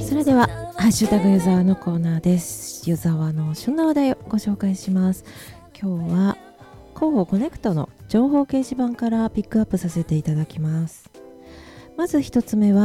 それではハッシュタグ湯沢のコーナーです。湯沢の旬な話題をご紹介します。今日は広報コネクトの情報掲示板からピックアップさせていただきます。まず一つ目は